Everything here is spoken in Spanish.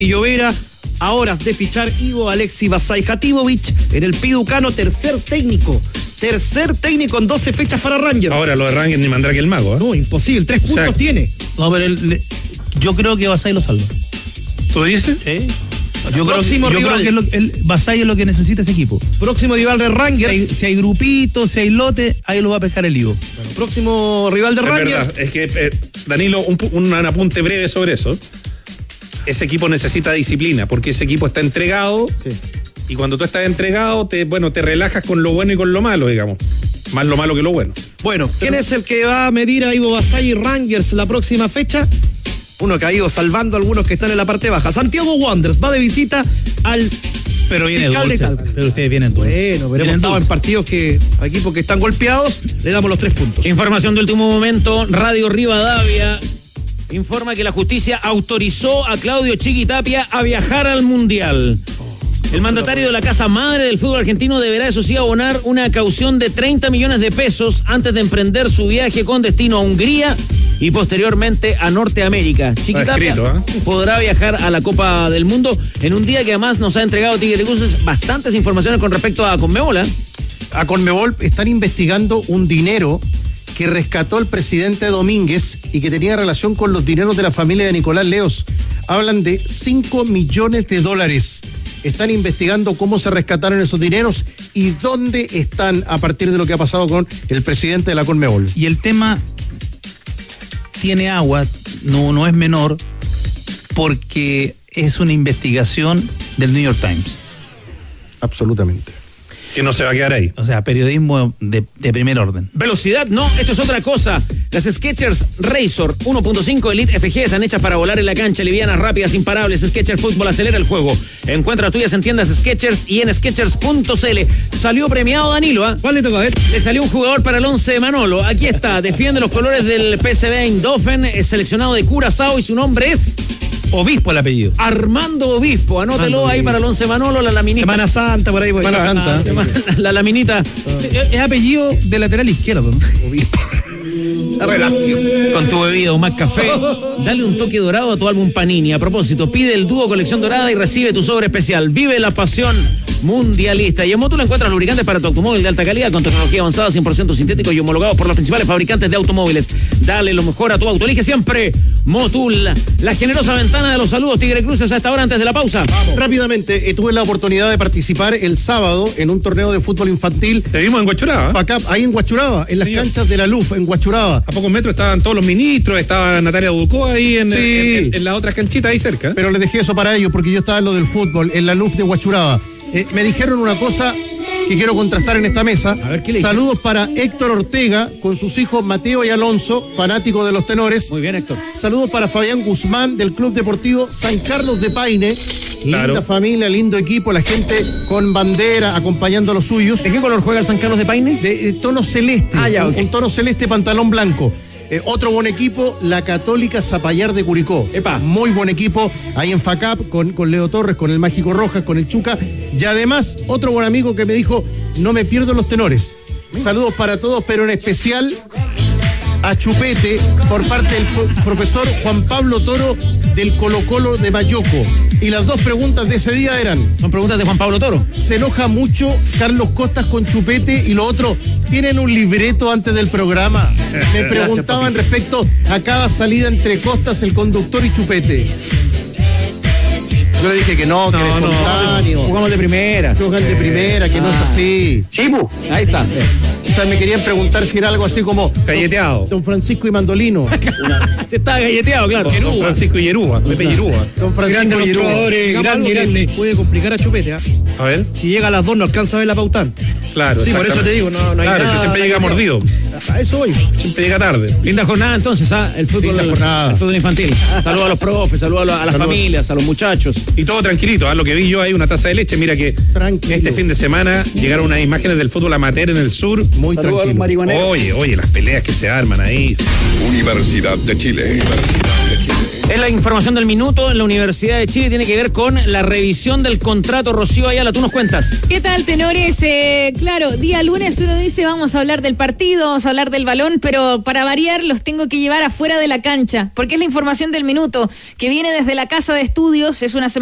y Llovera, a horas de fichar Ivo Alexi Basay Jatibovich en el Piducano, tercer técnico en 12 fechas para Rangers. Ahora lo de Rangers ni Mandrake el mago, ¿eh? No, imposible, 3 puntos tiene. No, pero yo creo que Basay lo salva. ¿Tú dices? Sí. Yo creo que Basay es lo que necesita ese equipo. Próximo rival de Rangers. Si hay grupitos, si hay lote, ahí lo va a pescar el Ivo. Bueno, próximo rival de Rangers. Verdad, es que Danilo, un apunte breve sobre eso. Ese equipo necesita disciplina, porque ese equipo está entregado. Sí. Y cuando tú estás entregado, te relajas con lo bueno y con lo malo, digamos. Más lo malo que lo bueno. Bueno, ¿quién es el que va a medir a Ivo Basay y Rangers la próxima fecha? Uno que ha ido salvando a algunos que están en la parte baja. Santiago Wanderers va de visita al... Pero viene dulce. Pero ustedes vienen dulce. Bueno, pero hemos estado en partidos que a equipos que están golpeados le damos los 3 puntos. Información de último momento. Radio Rivadavia informa que la justicia autorizó a Claudio Chiquitapia a viajar al Mundial. El mandatario de la casa madre del fútbol argentino deberá, eso sí, abonar una caución de 30 millones de pesos antes de emprender su viaje con destino a Hungría y posteriormente a Norteamérica. Chiquitapia podrá viajar a la Copa del Mundo en un día que además nos ha entregado Tigre Cruces bastantes informaciones con respecto a Conmebol. A Conmebol están investigando un dinero que rescató el presidente Domínguez y que tenía relación con los dineros de la familia de Nicolás Leos. Hablan de 5 millones de dólares. Están investigando cómo se rescataron esos dineros y dónde están a partir de lo que ha pasado con el presidente de la Conmebol. Y el tema tiene agua, no es menor, porque es una investigación del New York Times. Absolutamente. Que no se va a quedar ahí. O sea, periodismo de primer orden. Velocidad, no, esto es otra cosa. Las Skechers Razor 1.5 Elite FG están hechas para volar en la cancha, livianas, rápidas, imparables. Skechers Fútbol acelera el juego. Encuentra las tuyas en tiendas Skechers y en Skechers.cl. Salió premiado Danilo, ¿ah? ¿Cuál le toca a ver? Le salió un jugador para el 11 de Manolo. Aquí está, defiende los colores del PSV Eindhoven, es seleccionado de Curazao y su nombre es... Obispo el apellido. Armando Obispo, anótelo ahí para el 11 Manolo, la laminita. Semana Santa, por ahí. Semana Santa. La laminita. Es apellido de lateral izquierdo, ¿no? Obispo. La relación. Con tu bebida o más café, dale un toque dorado a tu álbum Panini. A propósito, pide el dúo colección dorada y recibe tu sobre especial. Vive la pasión mundialista. Y en Mótul encuentras lubricantes para tu automóvil de alta calidad con tecnología avanzada, 100% sintético y homologados por los principales fabricantes de automóviles. Dale lo mejor a tu auto. Elige siempre Mótul. La generosa ventana de los saludos, Tigre Cruces, a esta hora antes de la pausa. Vamos. Rápidamente, tuve la oportunidad de participar el sábado en un torneo de fútbol infantil. Te vimos en Huachuraba. FACAP, ahí en Huachuraba, en las canchas de la LUF, en Huachuraba. A pocos metros estaban todos los ministros, estaba Natalia Ducó ahí en las otras canchitas ahí cerca. Pero les dejé eso para ellos porque yo estaba en lo del fútbol, en la LUF de Huachuraba. Me dijeron una cosa que quiero contrastar en esta mesa. A ver, ¿qué le Saludos para Héctor Ortega con sus hijos Mateo y Alonso, fanáticos de los tenores. Muy bien, Héctor. Saludos para Fabián Guzmán del Club Deportivo San Carlos de Paine. Claro. Linda familia, lindo equipo, la gente con bandera acompañando a los suyos. ¿De qué color juega el San Carlos de Paine? De tono celeste, un tono celeste, pantalón blanco. Otro buen equipo, la Católica Zapallar de Curicó. Epa. Muy buen equipo, ahí en FACAP, con Leo Torres, con el Mágico Rojas, con el Chuca. Y además, otro buen amigo que me dijo, no me pierdo los tenores. Saludos para todos, pero en especial a Chupete, por parte del profesor Juan Pablo Toro del Colo-Colo de Mayoco. Y las dos preguntas de ese día eran... Son preguntas de Juan Pablo Toro. ¿Se enoja mucho Carlos Costas con Chupete? Y lo otro, ¿tienen un libreto antes del programa? Me preguntaban respecto a cada salida entre Costas, el conductor y Chupete. Yo le dije que no, que era espontáneo. Jugamos de primera. Juegan de primera, que no es así. Chibu. Ahí está. O sea, me querían preguntar si era algo así como... Galleteado. Don Francisco y Mandolino. Se está galleteado, claro. Don Francisco y Yerúa. Pepe Yerúa. Don Francisco y Yerúa. Grande. Puede complicar a Chupete, ¿eh? A ver. Si llega a las 2 no alcanza a ver la pautar. Claro. Sí, por eso te digo, no hay claro, nada. que siempre llega mordido. A eso voy. Siempre llega tarde. Linda jornada entonces, el fútbol, Linda jornada. el fútbol infantil. Saludos a los profes, saludos a las familias, a los muchachos. Y todo tranquilito, lo que vi yo ahí, una taza de leche. Mira que Tranquilo. este fin de semana llegaron unas imágenes del fútbol amateur en el sur. Muy tranquilo. Oye, las peleas que se arman ahí. Universidad de Chile. Es la información del minuto en la Universidad de Chile, tiene que ver con la revisión del contrato. Rocío Ayala, tú nos cuentas. ¿Qué tal, tenores? Claro, día lunes uno dice vamos a hablar del partido, vamos a hablar del balón, pero para variar los tengo que llevar afuera de la cancha, porque es la información del minuto que viene desde la Casa de Estudios, es una semana